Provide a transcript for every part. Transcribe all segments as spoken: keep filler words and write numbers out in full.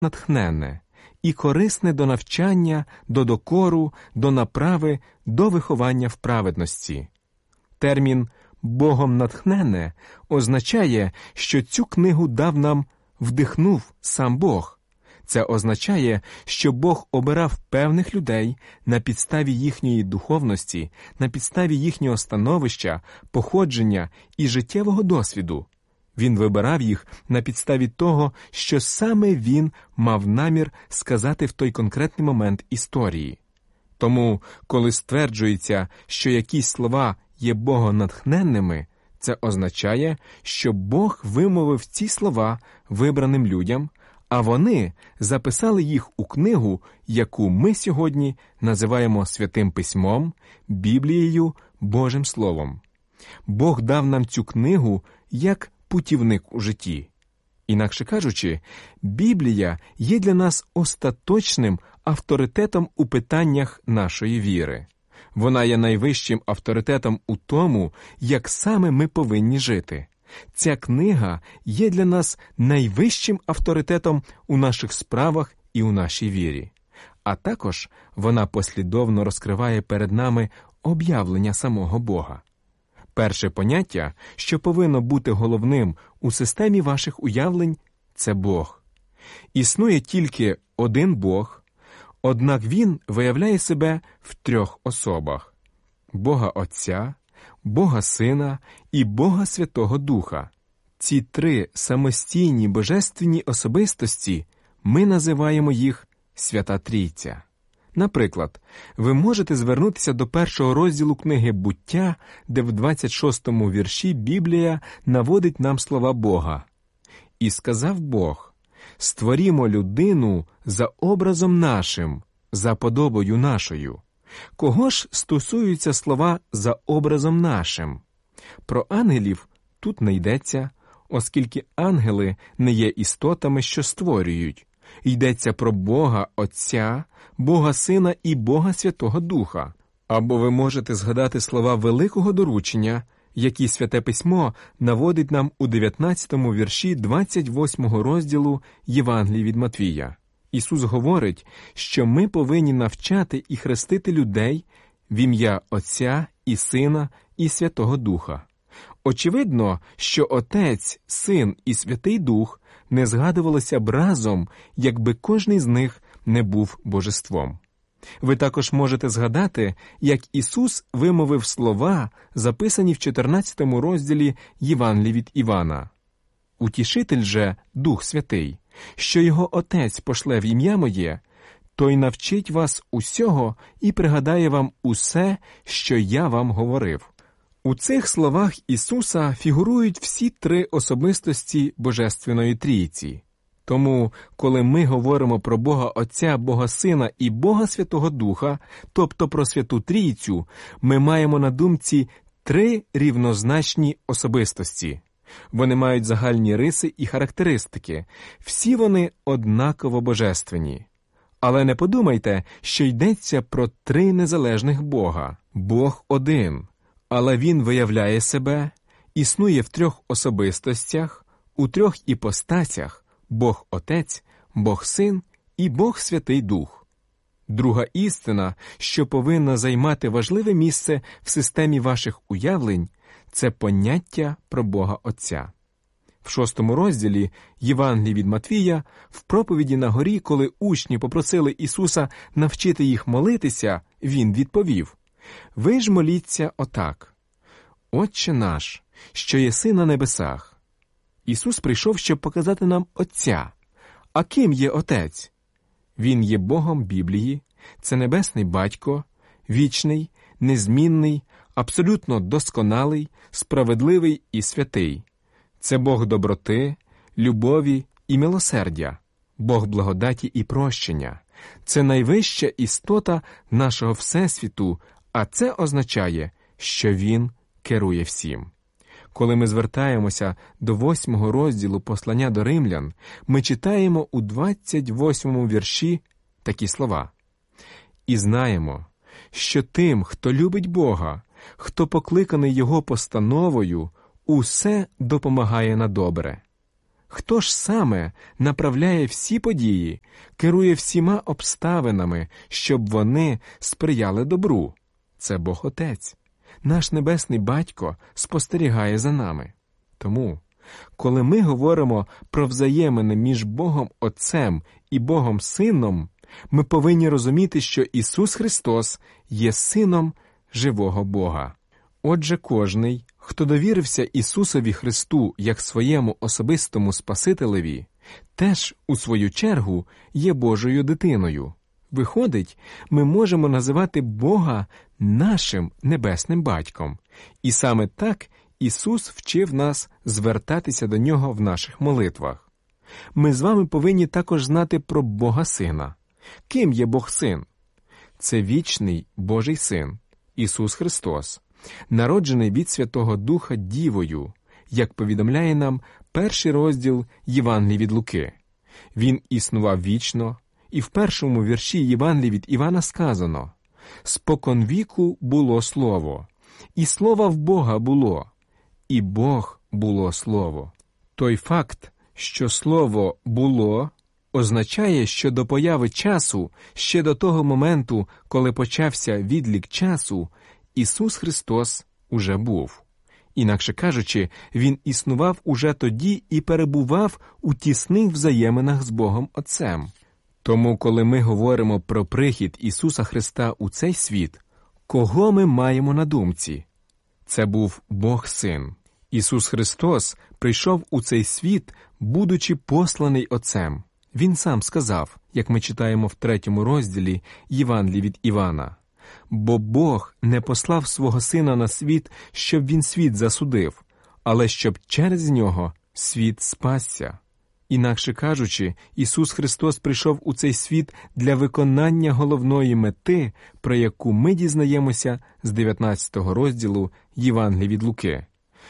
натхненне і корисне до навчання, до докору, до направи, до виховання в праведності. Термін «Богом натхненне» означає, що цю книгу дав нам, вдихнув сам Бог. Це означає, що Бог обирав певних людей на підставі їхньої духовності, на підставі їхнього становища, походження і життєвого досвіду. Він вибирав їх на підставі того, що саме він мав намір сказати в той конкретний момент історії. Тому, коли стверджується, що якісь слова є богонатхненними, це означає, що Бог вимовив ці слова вибраним людям, а вони записали їх у книгу, яку ми сьогодні називаємо Святим Письмом, Біблією, Божим Словом. Бог дав нам цю книгу як путівник у житті. Інакше кажучи, Біблія є для нас остаточним авторитетом у питаннях нашої віри. Вона є найвищим авторитетом у тому, як саме ми повинні жити. Ця книга є для нас найвищим авторитетом у наших справах і у нашій вірі. А також вона послідовно розкриває перед нами об'явлення самого Бога. Перше поняття, що повинно бути головним у системі ваших уявлень – це Бог. Існує тільки один Бог, однак Він виявляє себе в трьох особах – Бога Отця, Бога Сина і Бога Святого Духа. Ці три самостійні божественні особистості, ми називаємо їх Свята Трійця. Наприклад, ви можете звернутися до першого розділу книги «Буття», де в двадцять шостому вірші Біблія наводить нам слова Бога. «І сказав Бог, створімо людину за образом нашим, за подобою нашою». Кого ж стосуються слова «за образом нашим»? Про ангелів тут не йдеться, оскільки ангели не є істотами, що створюють. Йдеться про Бога Отця, Бога Сина і Бога Святого Духа. Або ви можете згадати слова великого доручення, які Святе Письмо наводить нам у дев'ятнадцятому вірші двадцять восьмого розділу Євангелії від Матвія. Ісус говорить, що ми повинні навчати і хрестити людей в ім'я Отця і Сина і Святого Духа. Очевидно, що Отець, Син і Святий Дух не згадувалися б разом, якби кожний з них не був божеством. Ви також можете згадати, як Ісус вимовив слова, записані в чотирнадцятому розділі Євангелії від Івана. «Утішитель же, Дух Святий, що його Отець пошле в ім'я моє, той навчить вас усього і пригадає вам усе, що я вам говорив». У цих словах Ісуса фігурують всі три особистості Божественної Трійці. Тому, коли ми говоримо про Бога Отця, Бога Сина і Бога Святого Духа, тобто про Святу Трійцю, ми маємо на думці три рівнозначні особистості. Вони мають загальні риси і характеристики. Всі вони однаково божественні. Але не подумайте, що йдеться про три незалежних Бога. Бог один, але Він виявляє себе, існує в трьох особистостях, у трьох іпостасях – Бог Отець, Бог Син і Бог Святий Дух. Друга істина, що повинна займати важливе місце в системі ваших уявлень – це поняття про Бога Отця. В шостому розділі Євангелії від Матвія, в проповіді на горі, коли учні попросили Ісуса навчити їх молитися, Він відповів: «Ви ж моліться отак: Отче наш, що єси на небесах». Ісус прийшов, щоб показати нам Отця. А ким є Отець? Він є Богом Біблії, це Небесний Батько, вічний, незмінний, абсолютно досконалий, справедливий і святий. Це Бог доброти, любові і милосердя, Бог благодаті і прощення. Це найвища істота нашого Всесвіту, а це означає, що Він керує всім. Коли ми звертаємося до восьмого розділу послання до римлян, ми читаємо у двадцять восьмому вірші такі слова: «І знаємо, що тим, хто любить Бога, хто покликаний Його постановою, усе допомагає на добре». Хто ж саме направляє всі події, керує всіма обставинами, щоб вони сприяли добру? Це Бог Отець. Наш Небесний Батько спостерігає за нами. Тому, коли ми говоримо про взаємини між Богом Отцем і Богом Сином, ми повинні розуміти, що Ісус Христос є Сином живого Бога. Отже, кожний, хто довірився Ісусові Христу як своєму особистому Спасителеві, теж, у свою чергу, є Божою дитиною. Виходить, ми можемо називати Бога нашим Небесним Батьком. І саме так Ісус вчив нас звертатися до Нього в наших молитвах. Ми з вами повинні також знати про Бога Сина. Ким є Бог Син? Це вічний Божий Син, Ісус Христос, народжений від Святого Духа Дівою, як повідомляє нам перший розділ Євангелії від Луки. Він існував вічно, і в першому вірші Євангелії від Івана сказано: «Споконвіку було Слово, і Слова в Бога було, і Бог було Слово». Той факт, що Слово було, означає, що до появи часу, ще до того моменту, коли почався відлік часу, Ісус Христос уже був. Інакше кажучи, Він існував уже тоді і перебував у тісних взаєминах з Богом Отцем. Тому, коли ми говоримо про прихід Ісуса Христа у цей світ, кого ми маємо на думці? Це був Бог Син. Ісус Христос прийшов у цей світ, будучи посланий Отцем. Він сам сказав, як ми читаємо в третьому розділі Євангелії від Івана: «Бо Бог не послав свого Сина на світ, щоб він світ засудив, але щоб через нього світ спасся». Інакше кажучи, Ісус Христос прийшов у цей світ для виконання головної мети, про яку ми дізнаємося з дев'ятнадцятого розділу Євангелії від Луки.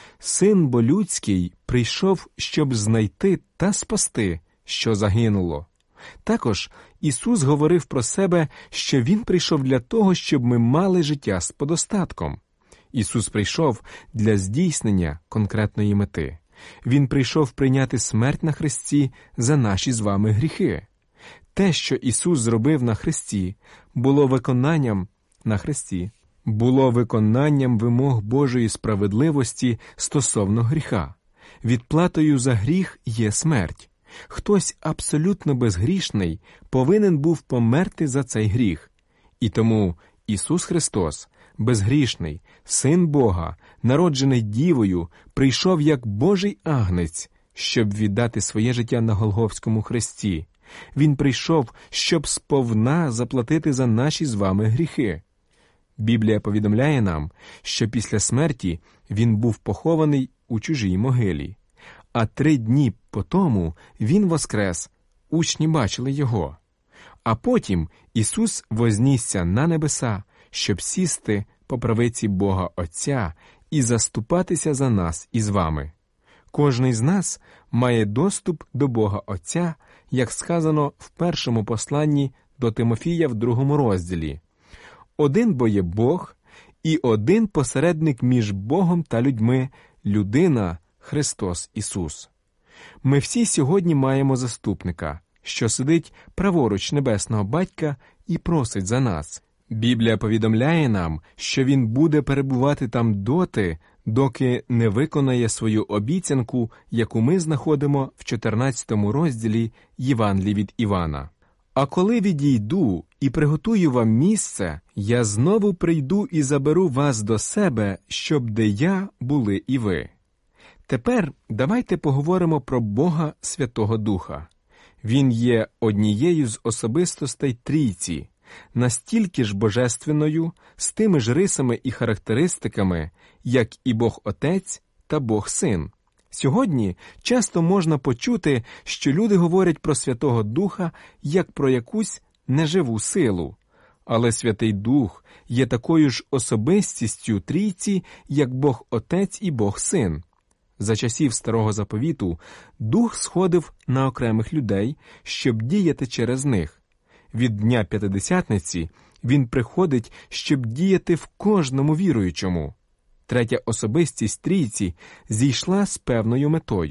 Син бо людський прийшов, щоб знайти та спасти, що загинуло. Також Ісус говорив про себе, що Він прийшов для того, щоб ми мали життя з подостатком. Ісус прийшов для здійснення конкретної мети. Він прийшов прийняти смерть на хресті за наші з вами гріхи. Те, що Ісус зробив на хресті, було виконанням на хресті, було виконанням вимог Божої справедливості стосовно гріха. Відплатою за гріх є смерть. Хтось абсолютно безгрішний повинен був померти за цей гріх. І тому Ісус Христос, безгрішний, Син Бога, народжений Дівою, прийшов як Божий агнець, щоб віддати своє життя на Голгофському хресті. Він прийшов, щоб сповна заплатити за наші з вами гріхи. Біблія повідомляє нам, що після смерті він був похований у чужій могилі. А три дні по тому він воскрес, учні бачили його. А потім Ісус вознісся на небеса, щоб сісти по правиці Бога Отця і заступатися за нас із вами. Кожний з нас має доступ до Бога Отця, як сказано в першому посланні до Тимофія в другому розділі. Один бо є Бог, і один посередник між Богом та людьми – людина Христос Ісус. Ми всі сьогодні маємо заступника, що сидить праворуч Небесного Батька і просить за нас. Біблія повідомляє нам, що Він буде перебувати там доти, доки не виконає свою обіцянку, яку ми знаходимо в чотирнадцятому розділі Євангелії від Івана. «А коли відійду і приготую вам місце, я знову прийду і заберу вас до себе, щоб де я були і ви». Тепер давайте поговоримо про Бога Святого Духа. Він є однією з особистостей Трійці, настільки ж божественною, з тими ж рисами і характеристиками, як і Бог Отець та Бог Син. Сьогодні часто можна почути, що люди говорять про Святого Духа як про якусь неживу силу. Але Святий Дух є такою ж особистістю Трійці, як Бог Отець і Бог Син. За часів Старого Заповіту Дух сходив на окремих людей, щоб діяти через них. Від Дня П'ятидесятниці Він приходить, щоб діяти в кожному віруючому. Третя особистість Трійці зійшла з певною метою.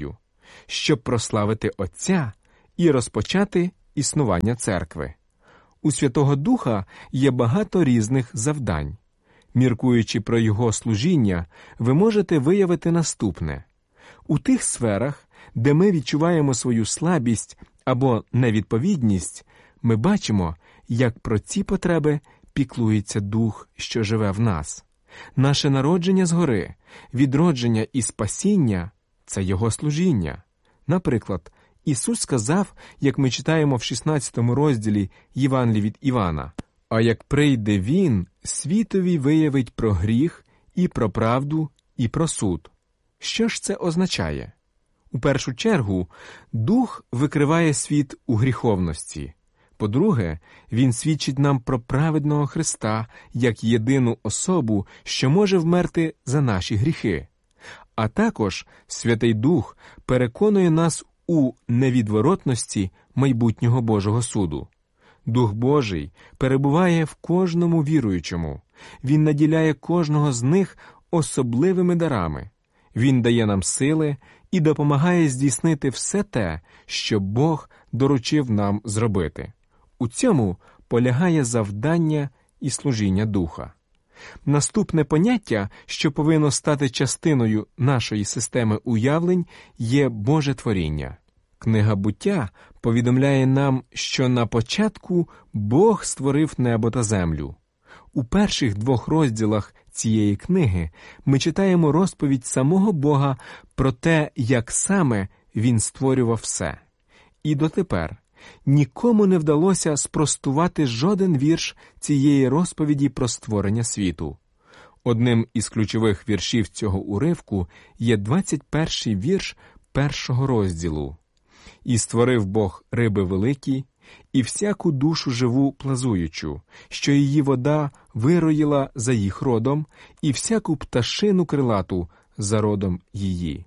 щоб прославити Отця і розпочати існування церкви. У Святого Духа є багато різних завдань. Міркуючи про його служіння, ви можете виявити наступне. У тих сферах, де ми відчуваємо свою слабість або невідповідність, ми бачимо, як про ці потреби піклується Дух, що живе в нас. Наше народження згори, відродження і спасіння – це Його служіння. Наприклад, Ісус сказав, як ми читаємо в шістнадцятому розділі Євангелії від Івана, «А як прийде Він, світові виявить про гріх, і про правду, і про суд». Що ж це означає? У першу чергу, Дух викриває світ у гріховності. По-друге, Він свідчить нам про праведного Христа як єдину особу, що може вмерти за наші гріхи. А також Святий Дух переконує нас у невідворотності майбутнього Божого суду. Дух Божий перебуває в кожному віруючому. Він наділяє кожного з них особливими дарами. Він дає нам сили і допомагає здійснити все те, що Бог доручив нам зробити. У цьому полягає завдання і служіння Духа. Наступне поняття, що повинно стати частиною нашої системи уявлень, є Боже творіння. Книга «Буття» повідомляє нам, що на початку Бог створив небо та землю. У перших двох розділах цієї книги ми читаємо розповідь самого Бога про те, як саме Він створював все. І дотепер нікому не вдалося спростувати жоден вірш цієї розповіді про створення світу. Одним із ключових віршів цього уривку є двадцять перший вірш першого розділу. «І створив Бог риби великі, і всяку душу живу плазуючу, що її вода вироїла за їх родом, і всяку пташину крилату за родом її».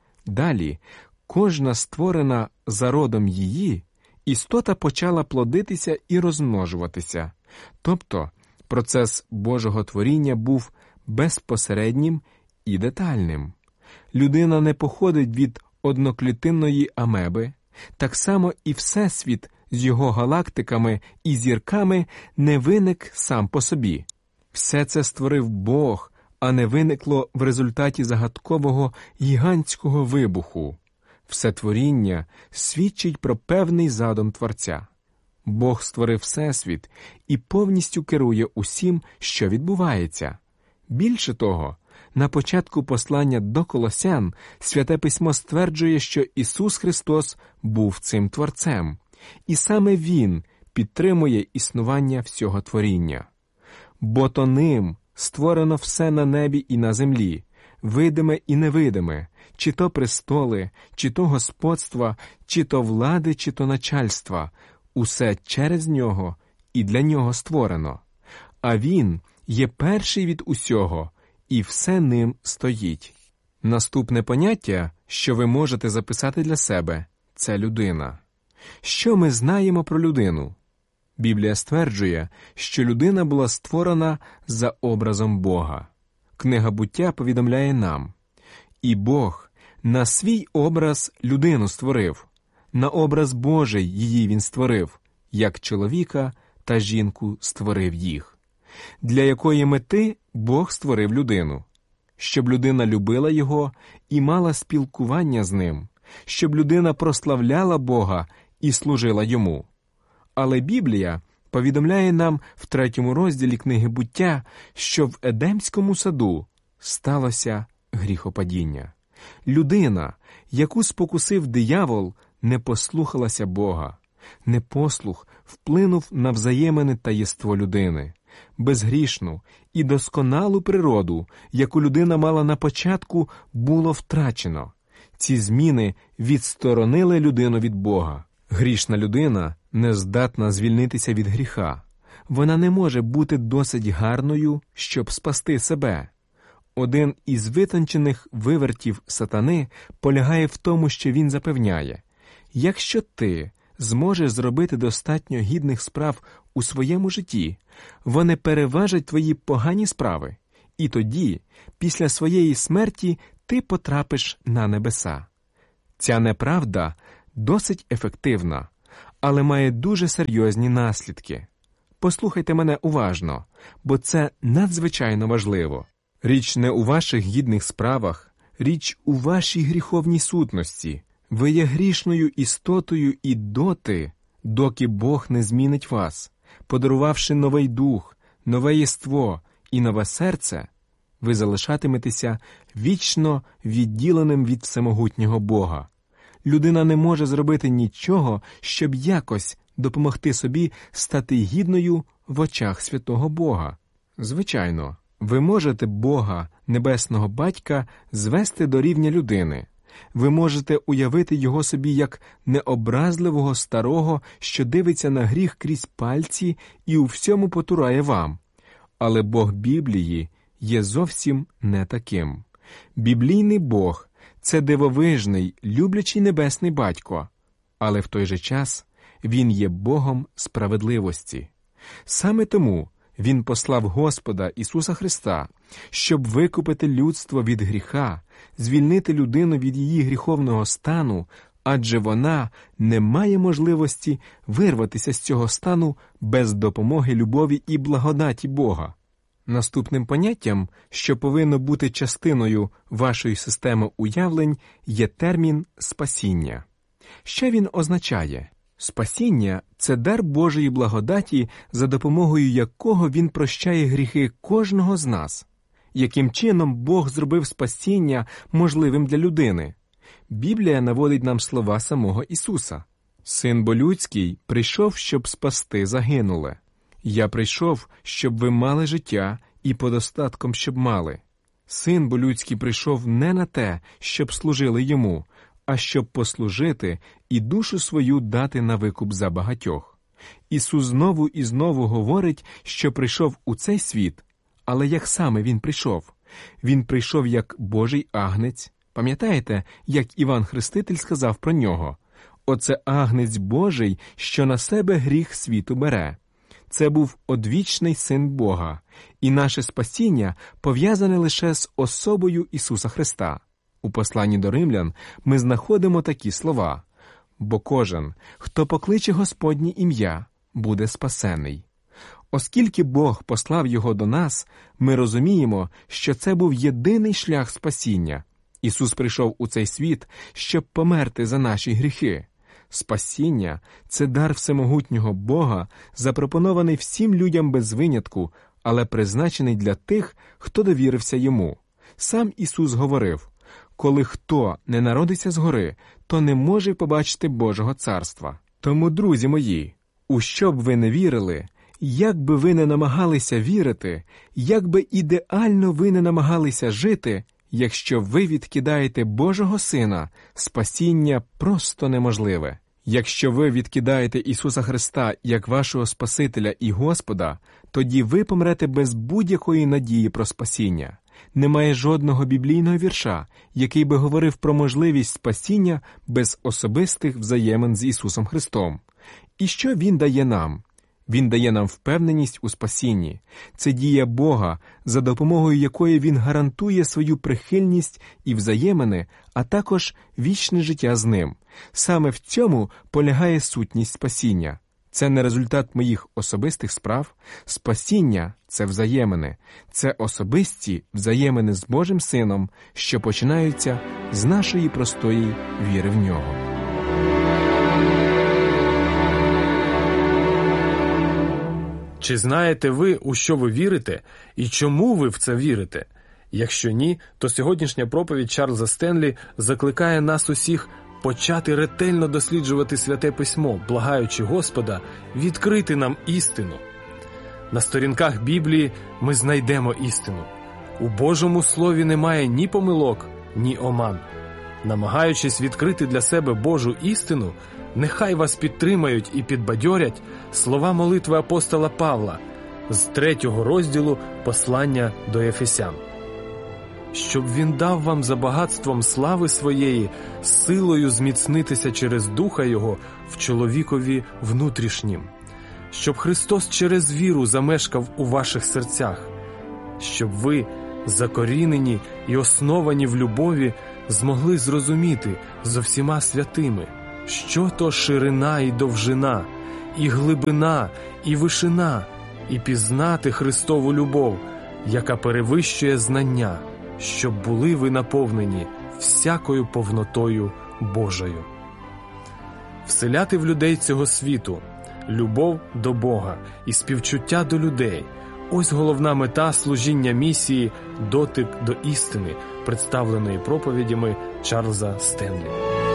Далі, кожна створена за родом її, істота почала плодитися і розмножуватися. Тобто, процес Божого творіння був безпосереднім і детальним. Людина не походить від одноклітинної амеби, так само і Всесвіт з його галактиками і зірками не виник сам по собі. Все це створив Бог, а не виникло в результаті загадкового гігантського вибуху. Все творіння свідчить про певний задум Творця. Бог створив Всесвіт і повністю керує усім, що відбувається. Більше того, на початку послання до Колосян Святе Письмо стверджує, що Ісус Христос був цим Творцем, і саме Він підтримує існування всього творіння. Бо то ним створено все на небі і на землі, видиме і невидиме, чи то престоли, чи то господства, чи то влади, чи то начальства, усе через Нього і для Нього створено. А Він є перший від усього, і все ним стоїть. Наступне поняття, що ви можете записати для себе, це людина. Що ми знаємо про людину? Біблія стверджує, що людина була створена за образом Бога. Книга «Буття» повідомляє нам: «І Бог на свій образ людину створив, на образ Божий її Він створив, як чоловіка та жінку створив їх». Для якої мети Бог створив людину? Щоб людина любила Його і мала спілкування з Ним, щоб людина прославляла Бога і служила Йому. Але Біблія повідомляє нам в третьому розділі книги «Буття», що в Едемському саду сталося гріхопадіння. Людина, яку спокусив диявол, не послухалася Бога. Непослух вплинув на взаємини та єство людини. Безгрішну і досконалу природу, яку людина мала на початку, було втрачено. Ці зміни відсторонили людину від Бога. Грішна людина не здатна звільнитися від гріха. Вона не може бути досить гарною, щоб спасти себе. Один із витончених вивертів сатани полягає в тому, що він запевняє: якщо ти зможеш зробити достатньо гідних справ у своєму житті, вони переважать твої погані справи, і тоді, після своєї смерті, ти потрапиш на небеса. Ця неправда досить ефективна, але має дуже серйозні наслідки. Послухайте мене уважно, бо це надзвичайно важливо. Річ не у ваших гідних справах, річ у вашій гріховній сутності. Ви є грішною істотою і доти, доки Бог не змінить вас, подарувавши новий дух, нове єство і нове серце, ви залишатиметеся вічно відділеним від всемогутнього Бога. Людина не може зробити нічого, щоб якось допомогти собі стати гідною в очах святого Бога. Звичайно, ви можете Бога, Небесного Батька, звести до рівня людини. Ви можете уявити його собі як необразливого старого, що дивиться на гріх крізь пальці і у всьому потурає вам. Але Бог Біблії є зовсім не таким. Біблійний Бог – це дивовижний, люблячий Небесний Батько, але в той же час Він є Богом справедливості. Саме тому Він послав Господа Ісуса Христа, щоб викупити людство від гріха, звільнити людину від її гріховного стану, адже вона не має можливості вирватися з цього стану без допомоги любові і благодаті Бога. Наступним поняттям, що повинно бути частиною вашої системи уявлень, є термін «спасіння». Що він означає? Спасіння – це дар Божої благодаті, за допомогою якого Він прощає гріхи кожного з нас. Яким чином Бог зробив спасіння можливим для людини? Біблія наводить нам слова самого Ісуса. «Син бо людський прийшов, щоб спасти загинуле. Я прийшов, щоб ви мали життя і подостатком, щоб мали. Син бо людський прийшов не на те, щоб служили йому, а щоб послужити і душу свою дати на викуп за багатьох». Ісус знову і знову говорить, що прийшов у цей світ, але як саме Він прийшов? Він прийшов як Божий агнець. Пам'ятаєте, як Іван Хреститель сказав про нього? «Оце агнець Божий, що на себе гріх світу бере». Це був одвічний Син Бога, і наше спасіння пов'язане лише з особою Ісуса Христа. У посланні до римлян ми знаходимо такі слова: «Бо кожен, хто покличе Господнє ім'я, буде спасений». Оскільки Бог послав Його до нас, ми розуміємо, що це був єдиний шлях спасіння. Ісус прийшов у цей світ, щоб померти за наші гріхи. Спасіння – це дар всемогутнього Бога, запропонований всім людям без винятку, але призначений для тих, хто довірився Йому. Сам Ісус говорив: «Коли хто не народиться згори, то не може побачити Божого царства». Тому, друзі мої, у що б ви не вірили, як би ви не намагалися вірити, як би ідеально ви не намагалися жити, якщо ви відкидаєте Божого Сина, спасіння просто неможливе. Якщо ви відкидаєте Ісуса Христа як вашого Спасителя і Господа, тоді ви помрете без будь-якої надії про спасіння. Немає жодного біблійного вірша, який би говорив про можливість спасіння без особистих взаємин з Ісусом Христом. І що Він дає нам? Він дає нам впевненість у спасінні. Це дія Бога, за допомогою якої Він гарантує свою прихильність і взаємини, а також вічне життя з Ним. Саме в цьому полягає сутність спасіння. Це не результат моїх особистих справ. Спасіння – це взаємини. Це особисті взаємини з Божим Сином, що починаються з нашої простої віри в Нього. Чи знаєте ви, у що ви вірите, і чому ви в це вірите? Якщо ні, то сьогоднішня проповідь Чарльза Стенлі закликає нас усіх почати ретельно досліджувати Святе Письмо, благаючи Господа відкрити нам істину. На сторінках Біблії ми знайдемо істину. У Божому Слові немає ні помилок, ні оман. Намагаючись відкрити для себе Божу істину, нехай вас підтримають і підбадьорять слова молитви апостола Павла з третього розділу послання до Ефесян. «Щоб він дав вам за багатством слави своєї силою зміцнитися через Духа Його в чоловікові внутрішнім, щоб Христос через віру замешкав у ваших серцях, щоб ви, закорінені і основані в любові, змогли зрозуміти, зо всіма святими, що то ширина і довжина, і глибина, і вишина, і пізнати Христову любов, яка перевищує знання, щоб були ви наповнені всякою повнотою Божою. Вселяти в людей цього світу любов до Бога і співчуття до людей – ось головна мета служіння місії «Дотик до істини», представленої проповідями Чарльза Стенлі.